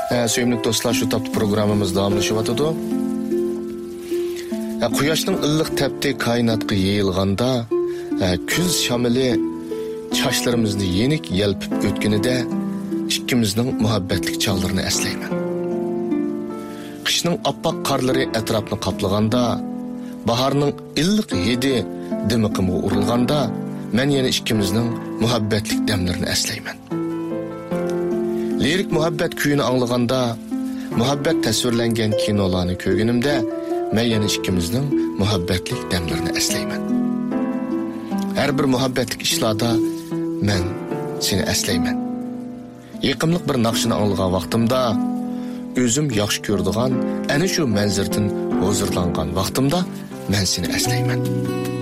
Sevimli dostlar, şu taptı programımız davamlaşıvatıdı. Quyoshning illiq tepti koinotga yeyilganda, kuz shamili chashlarimizni yenik yelpib o'tganida ikkimizning muhabbatlik chog'larini eslayman. Qishning oppoq qorlari atrofni qoplaganda, bahorning illiq hidi dimiqimga urilganda, men yana ikkimizning muhabbatlik damlarini eslayman. Lirik muhabbat kuyini anglaganda, muhabbat tasvirlangan kinolarni ko'rganimda, men yana ikkimizning muhabbatlik damlarini eslayman. Har bir muhabbatlik ishlarda men seni eslayman. Yaqinlik bir naqshini anglagan vaqtimda, o'zim yaxshi ko'radigan ana shu manzardan huzurlangan vaqtimda men seni eslayman.